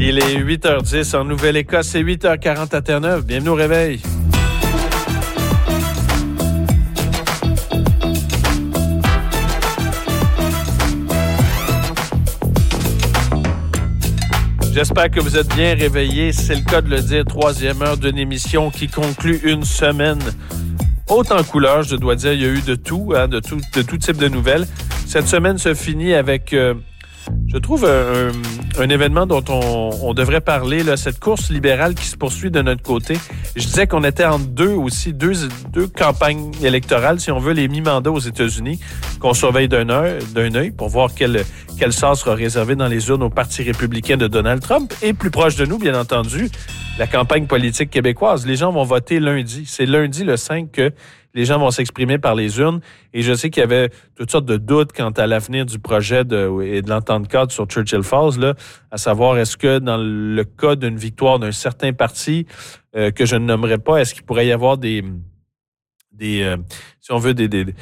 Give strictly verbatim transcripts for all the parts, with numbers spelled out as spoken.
Il est huit heures dix en Nouvelle-Écosse, c'est huit heures quarante à Terre-Neuve. Bienvenue au réveil. J'espère que vous êtes bien réveillés. C'est le cas de le dire. Troisième heure d'une émission qui conclut une semaine haute en couleurs. Je dois dire, il y a eu de tout, hein, de tout, de tout type de nouvelles. Cette semaine se finit avec, euh, je trouve, un, un événement dont on, on devrait parler, là, cette course libérale qui se poursuit de notre côté. Je disais qu'on était en deux aussi, deux, deux campagnes électorales, si on veut, les mi-mandats aux États-Unis, qu'on surveille d'un œil, d'un œil pour voir quel, quel sort sera réservé dans les urnes au Parti républicain de Donald Trump. Et plus proche de nous, bien entendu, la campagne politique québécoise. Les gens vont voter lundi. C'est lundi le cinq que les gens vont s'exprimer par les urnes. Et je sais qu'il y avait toutes sortes de doutes quant à l'avenir du projet de, et de l'entente cadre sur Churchill Falls, là, à savoir, est-ce que dans le cas d'une victoire d'un certain parti euh, que je ne nommerai pas, est-ce qu'il pourrait y avoir des, des euh, si on veut, des, des, des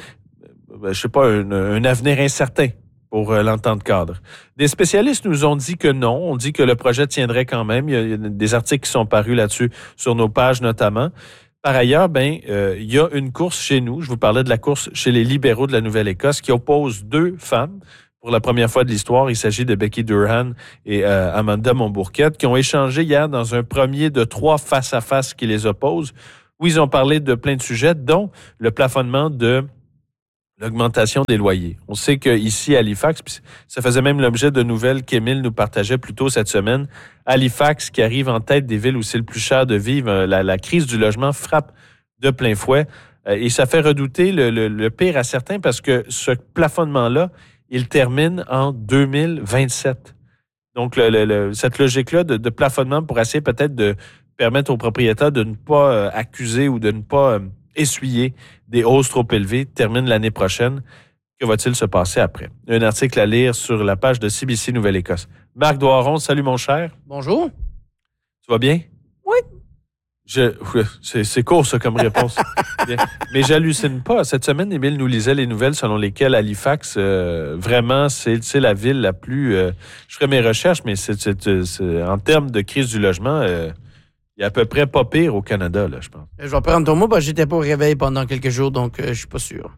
je sais pas, un, un avenir incertain pour euh, l'entente cadre. Des spécialistes nous ont dit que non. On dit que le projet tiendrait quand même. Il y a, il y a des articles qui sont parus là-dessus sur nos pages notamment. Par ailleurs, ben, euh, il y a une course chez nous. Je vous parlais de la course chez les libéraux de la Nouvelle-Écosse qui oppose deux femmes pour la première fois de l'histoire. Il s'agit de Becky Durhan et euh, Amanda Montbourquette qui ont échangé hier dans un premier de trois face-à-face qui les opposent, où ils ont parlé de plein de sujets, dont le plafonnement de l'augmentation des loyers. On sait qu'ici, à Halifax, puis ça faisait même l'objet de nouvelles qu'Émile nous partageait plus tôt cette semaine, Halifax, qui arrive en tête des villes où c'est le plus cher de vivre, la, la crise du logement frappe de plein fouet. Et ça fait redouter le, le, le pire à certains parce que ce plafonnement-là, il termine en deux mille vingt-sept. Donc, le, le, le, cette logique-là de, de plafonnement pour essayer peut-être de permettre aux propriétaires de ne pas euh, accuser ou de ne pas... Euh, essuyer des hausses trop élevées, termine l'année prochaine. Que va-t-il se passer après? Un article à lire sur la page de C B C Nouvelle-Écosse. Marc Doiron, salut mon cher. Bonjour. Tu vas bien? Oui. Je, c'est, c'est court ça comme réponse. Bien. Mais j'hallucine pas. Cette semaine, Émile nous lisait les nouvelles selon lesquelles Halifax, euh, vraiment, c'est, c'est la ville la plus... Euh, je ferai mes recherches, mais c'est, c'est, c'est, en termes de crise du logement... Euh, il y a à peu près pas pire au Canada, là, je pense. Je vais prendre ton mot, parce que j'étais pas au réveil pendant quelques jours, donc euh, je suis pas sûr.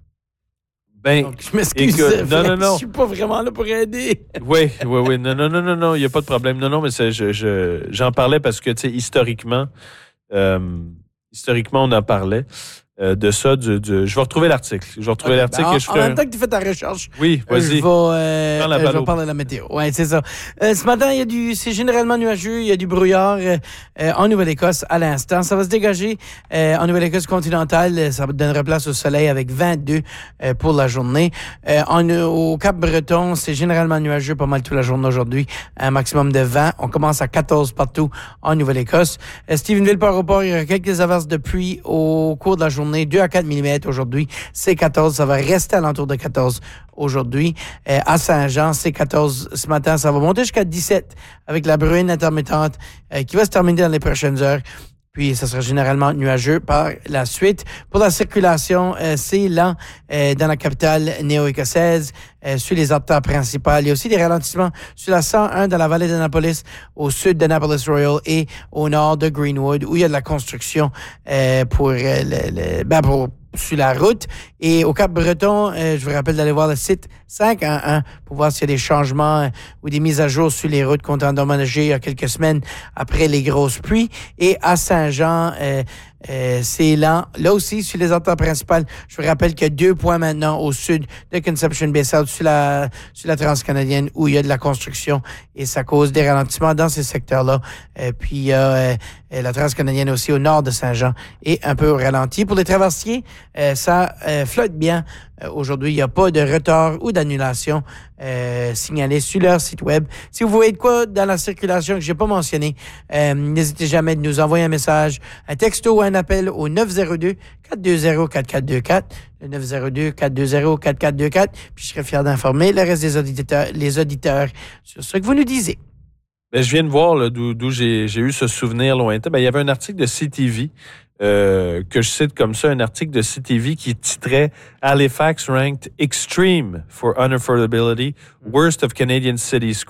Ben, donc, je m'excuse. Écoute, non, non, non. Je suis pas vraiment là pour aider. Oui, oui, oui. Non, non, non, non, non. Il n'y a pas de problème. Non, non, mais c'est, je, je, j'en parlais parce que, tu sais, historiquement, euh, historiquement, on en parlait. Euh, de ça, du, du, je vais retrouver l'article. Je vais retrouver okay, l'article ben, et je ferai En même un... temps que tu fais ta recherche, oui, vas-y. je vais, euh, la euh, je vais parler de la météo. Oui, c'est ça. Euh, ce matin, il y a du, c'est généralement nuageux. Il y a du brouillard euh, en Nouvelle-Écosse à l'instant. Ça va se dégager euh, en Nouvelle-Écosse continentale. Ça donnera place au soleil avec vingt-deux euh, pour la journée. Euh, en, au Cap-Breton, c'est généralement nuageux pas mal toute la journée aujourd'hui. Un maximum de vingt. On commence à quatorze partout en Nouvelle-Écosse. Euh, Stephenville par rapport, il y aura quelques averses de pluie au cours de la journée. deux à quatre millimètres aujourd'hui, c'est quatorze. Ça va rester à l'entour de quatorze aujourd'hui. Euh, à Saint-Jean, c'est quatorze ce matin. Ça va monter jusqu'à dix-sept avec la bruine intermittente euh, qui va se terminer dans les prochaines heures. Puis, ça sera généralement nuageux par la suite. Pour la circulation, euh, c'est lent euh, dans la capitale néo-écossaise, euh, sur les artères principales. Il y a aussi des ralentissements sur la cent un dans la vallée d'Annapolis, au sud d'Annapolis Royal et au nord de Greenwood, où il y a de la construction euh, pour, euh, le, le, ben pour sur la route. Et au Cap-Breton, euh, je vous rappelle d'aller voir le site cinq un un pour voir s'il y a des changements euh, ou des mises à jour sur les routes qu'on a endommagées il y a quelques semaines après les grosses pluies. Et à Saint-Jean, euh, euh, c'est lent. Là aussi, sur les artères principales, je vous rappelle qu'il y a deux points maintenant au sud de Conception Bay South sur la, sur la transcanadienne où il y a de la construction et ça cause des ralentissements dans ces secteurs-là. Euh, puis il y a euh, la transcanadienne aussi au nord de Saint-Jean et un peu au ralenti. Pour les traversiers, euh, ça euh, flotte bien. Euh, aujourd'hui, il n'y a pas de retard ou d'annulation euh, signalé sur leur site web. Si vous voyez de quoi dans la circulation que je n'ai pas mentionné, euh, n'hésitez jamais de nous envoyer un message, un texto ou un appel au neuf zéro deux, quatre deux zéro, quatre quatre deux quatre, le neuf zéro deux, quatre deux zéro, quatre quatre deux quatre, puis je serai fier d'informer le reste des auditeurs, les auditeurs sur ce que vous nous disiez. Ben, je viens de voir là, d'où, d'où j'ai, j'ai eu ce souvenir lointain. Ben, il y avait un article de C T V euh, que je cite comme ça, un article de C T V qui titrait « Halifax ranked extreme for unaffordability, worst of Canadian cities scored ».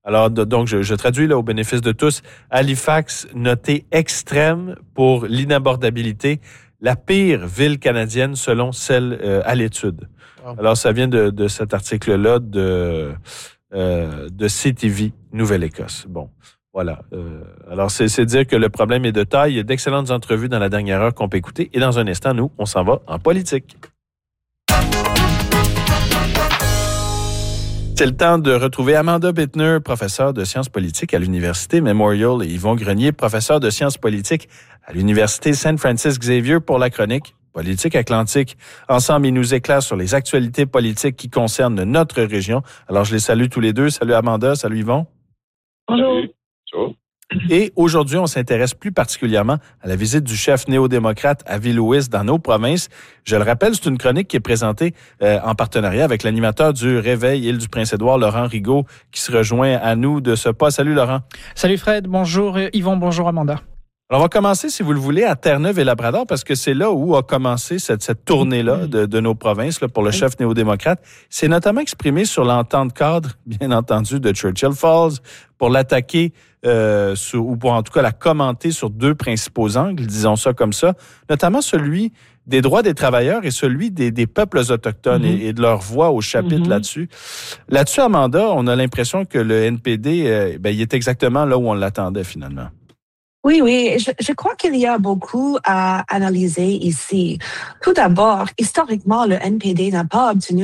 Alors, de, donc, je, je traduis là au bénéfice de tous. Halifax, noté extrême pour l'inabordabilité, la pire ville canadienne selon celle euh, à l'étude. Oh. Alors, ça vient de, de cet article-là de, euh, de C T V, Nouvelle-Écosse. Bon, voilà. Euh, alors, c'est, c'est dire que le problème est de taille. Il y a d'excellentes entrevues dans la dernière heure qu'on peut écouter. Et dans un instant, nous, on s'en va en politique. C'est le temps de retrouver Amanda Bittner, professeure de sciences politiques à l'Université Memorial, et Yvon Grenier, professeur de sciences politiques à l'Université Saint Francis Xavier pour la chronique Politique Atlantique. Ensemble, ils nous éclairent sur les actualités politiques qui concernent notre région. Alors, je les salue tous les deux. Salut Amanda, salut Yvon. Bonjour. Bonjour. Et aujourd'hui, on s'intéresse plus particulièrement à la visite du chef néo-démocrate Avi Lewis dans nos provinces. Je le rappelle, c'est une chronique qui est présentée euh, en partenariat avec l'animateur du Réveil Île-du-Prince-Édouard, Laurent Rigaud, qui se rejoint à nous de ce pas. Salut Laurent. Salut Fred, bonjour Yvon, bonjour Amanda. Alors, on va commencer, si vous le voulez, à Terre-Neuve et Labrador, parce que c'est là où a commencé cette, cette tournée-là de, de nos provinces là, pour le chef néo-démocrate. C'est notamment exprimé sur l'entente cadre, bien entendu, de Churchill Falls, pour l'attaquer, euh, sur, ou pour en tout cas la commenter sur deux principaux angles, disons ça comme ça, notamment celui des droits des travailleurs et celui des, des peuples autochtones mm-hmm. et, et de leur voix au chapitre mm-hmm. là-dessus. Là-dessus, Amanda, on a l'impression que le N P D, euh, ben, il est exactement là où on l'attendait finalement. Oui, oui, je, je crois qu'il y a beaucoup à analyser ici. Tout d'abord, historiquement, le N P D n'a pas obtenu